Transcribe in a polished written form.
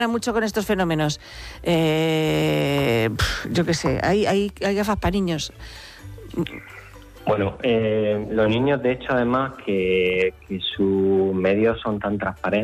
mucho con estos fenómenos. Yo qué sé, hay gafas para niños. Bueno, los niños, de hecho, además, que sus medios son tan transparentes,